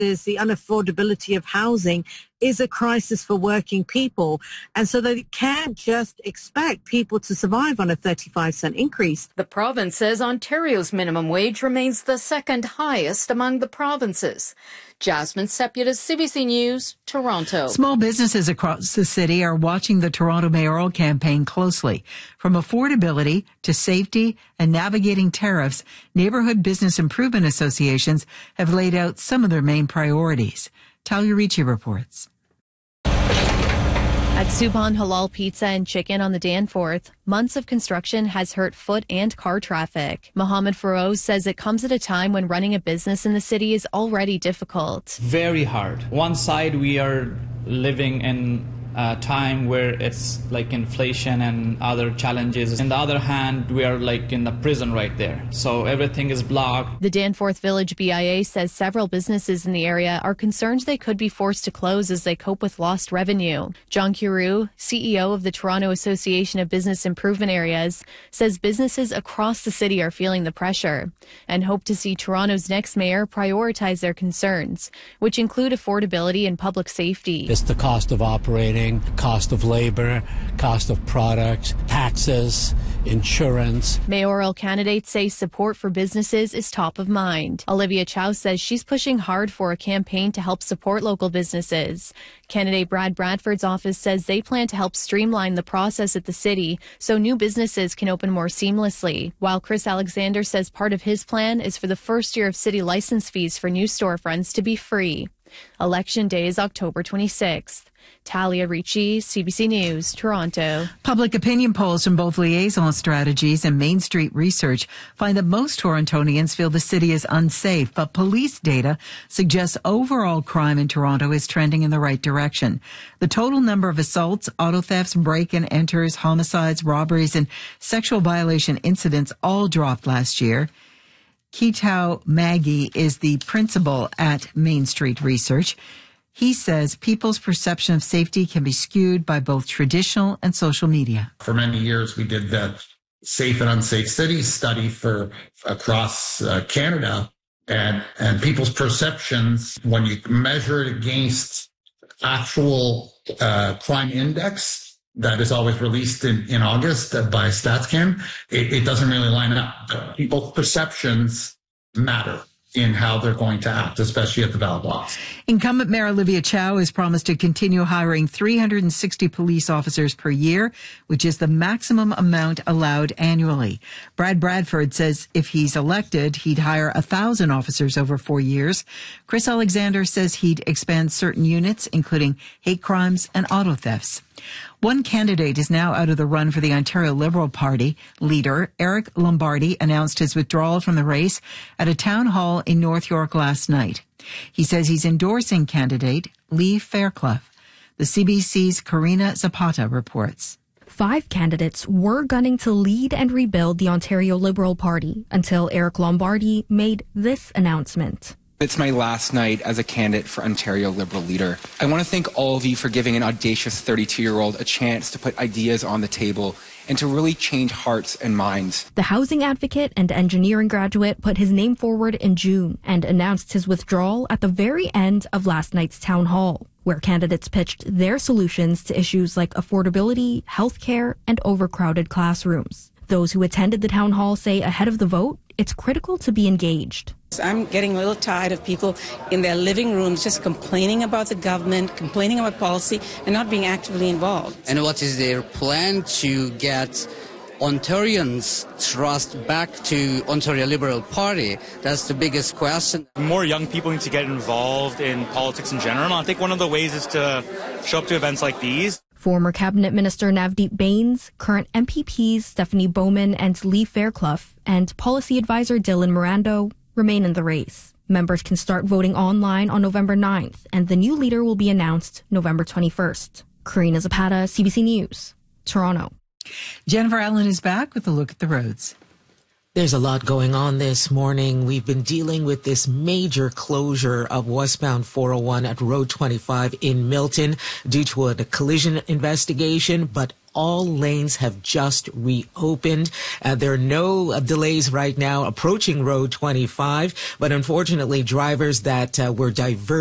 the unaffordability of housing is a crisis for working people. And so they can't just expect people to survive on a 35-cent increase. The province says Ontario's minimum wage remains the second highest among the provinces. Jasmine Seputis, CBC News, Toronto. Small businesses across the city are watching the Toronto mayoral campaign closely. From affordability to safety and navigating tariffs, neighborhood business improvement associations have laid out some of their main priorities. Talia Ricci reports. At Subhan Halal Pizza and Chicken on the Danforth, months of construction has hurt foot and car traffic. Mohammed Feroz says it comes at a time when running a business in the city is already difficult. Very hard. One side, we are living in a time where it's like inflation and other challenges. On the other hand, we are like in the prison right there. So everything is blocked. The Danforth Village BIA says several businesses in the area are concerned they could be forced to close as they cope with lost revenue. John Carew, CEO of the Toronto Association of Business Improvement Areas, says businesses across the city are feeling the pressure and hope to see Toronto's next mayor prioritize their concerns, which include affordability and public safety. It's the cost of operating, cost of labor, cost of products, taxes, insurance. Mayoral candidates say support for businesses is top of mind. Olivia Chow says she's pushing hard for a campaign to help support local businesses. Candidate Brad Bradford's office says they plan to help streamline the process at the city so new businesses can open more seamlessly, while Chris Alexander says part of his plan is for the first year of city license fees for new storefronts to be free. Election day is October 26th. Talia Ricci, CBC News, Toronto. Public opinion polls from both Liaison Strategies and Main Street Research find that most Torontonians feel the city is unsafe, but police data suggests overall crime in Toronto is trending in the right direction. The total number of assaults, auto thefts, break-and enters, homicides, robberies, and sexual violation incidents all dropped last year. Kitao Maggie is the principal at Main Street Research. He says people's perception of safety can be skewed by both traditional and social media. For many years, we did the safe and unsafe cities study for across Canada, and people's perceptions, when you measure it against actual crime index that is always released in August by StatsCan, it doesn't really line up. People's perceptions matter in how they're going to act, especially at the ballot box. Incumbent Mayor Olivia Chow has promised to continue hiring 360 police officers per year, which is the maximum amount allowed annually. Brad Bradford says if he's elected, he'd hire 1,000 officers over 4 years. Chris Alexander says he'd expand certain units, including hate crimes and auto thefts. One candidate is now out of the run for the Ontario Liberal Party. Leader Eric Lombardi announced his withdrawal from the race at a town hall in North York last night. He says he's endorsing candidate Lee Fairclough. The CBC's Karina Zapata reports. 5 candidates were gunning to lead and rebuild the Ontario Liberal Party until Eric Lombardi made this announcement. It's my last night as a candidate for Ontario Liberal leader. I want to thank all of you for giving an audacious 32-year-old a chance to put ideas on the table and to really change hearts and minds. The housing advocate and engineering graduate put his name forward in June and announced his withdrawal at the very end of last night's town hall, where candidates pitched their solutions to issues like affordability, healthcare, and overcrowded classrooms. Those who attended the town hall say ahead of the vote, it's critical to be engaged. I'm getting a little tired of people in their living rooms just complaining about the government, complaining about policy, and not being actively involved. And what is their plan to get Ontarians' trust back to Ontario Liberal Party? That's the biggest question. More young people need to get involved in politics in general. I think one of the ways is to show up to events like these. Former Cabinet Minister Navdeep Bains, current MPPs Stephanie Bowman and Lee Fairclough, and Policy Advisor Dylan Mirando remain in the race. Members can start voting online on November 9th, and the new leader will be announced November 21st. Karina Zapata, CBC News, Toronto. Jennifer Allen is back with a look at the roads. There's a lot going on this morning. We've been dealing with this major closure of westbound 401 at Road 25 in Milton due to a collision investigation, but all lanes have just reopened. There are no delays right now approaching Road 25, but unfortunately, drivers that were diverted